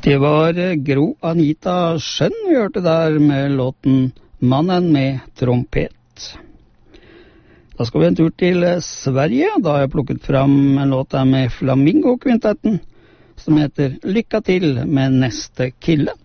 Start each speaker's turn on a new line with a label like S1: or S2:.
S1: Det var Gro Anita Schønn vi hørte der med låten Mannen med trompet. Da skal vi en tur til Sverige. Da har jeg plukket fram en låt der med Flamingo-kvintetten som heter Lycka till med neste kille.